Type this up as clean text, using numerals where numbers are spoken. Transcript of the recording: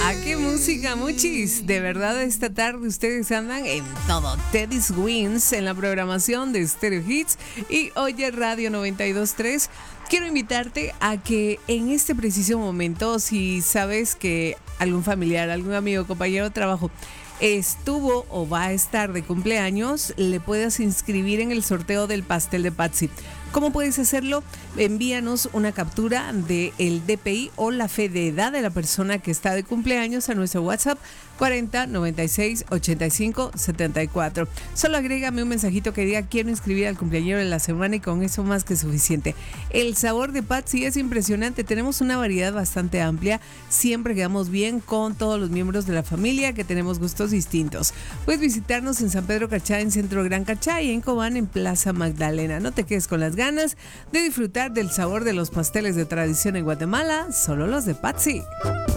¿A qué música, muchis? De verdad, esta tarde ustedes andan en todo. Teddy's Wins en la programación de Stereo Hits y Oye Radio 92.3. Quiero invitarte a que en este preciso momento, si sabes que algún familiar, algún amigo, compañero de trabajo estuvo o va a estar de cumpleaños, le puedas inscribir en el sorteo del pastel de Patsy. ¿Cómo puedes hacerlo? Envíanos una captura del DPI o la fe de edad de la persona que está de cumpleaños a nuestro WhatsApp 40 96 85 74. Solo agrégame un mensajito que diga quiero inscribir al cumpleañero de la semana y con eso más que suficiente. El sabor de Patsy es impresionante. Tenemos una variedad bastante amplia. Siempre quedamos bien con todos los miembros de la familia que tenemos gustos distintos. Puedes visitarnos en San Pedro Cachá, en Centro Gran Cachá y en Cobán, en Plaza Magdalena. No te quedes con las ganas de disfrutar del sabor de los pasteles de tradición en Guatemala, solo los de Patsy.